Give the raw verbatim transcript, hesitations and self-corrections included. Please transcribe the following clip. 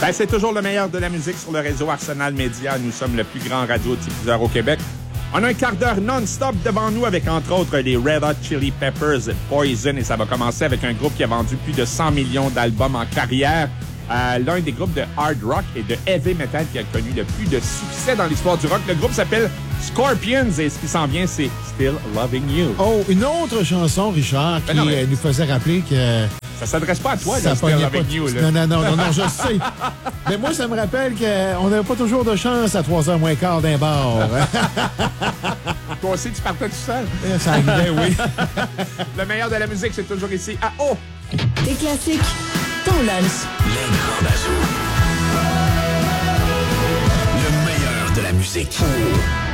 Ben, c'est toujours le meilleur de la musique sur le réseau Arsenal Média. Nous sommes le plus grand radiodiffuseur au Québec. On a un quart d'heure non-stop devant nous avec, entre autres, les Red Hot Chili Peppers, Poison, et ça va commencer avec un groupe qui a vendu plus de cent millions d'albums en carrière. Euh, l'un des groupes de hard rock et de heavy metal qui a connu le plus de succès dans l'histoire du rock. Le groupe s'appelle Scorpions et ce qui s'en vient, c'est Still Loving You. Oh, une autre chanson, Richard, qui ben non, mais... euh, nous faisait rappeler que... Ça s'adresse pas à toi, là, Still Loving pas... You. Là. Non, non, non, non, non, je sais. Mais moi, ça me rappelle qu'on n'avait pas toujours de chance à trois heures moins quart d'un bar. Toi aussi, tu partais tout seul? Ça arrivait, oui. Le meilleur de la musique, c'est toujours ici à O. Des classiques. Ton lunch. Les grands bazous. Le meilleur de la musique.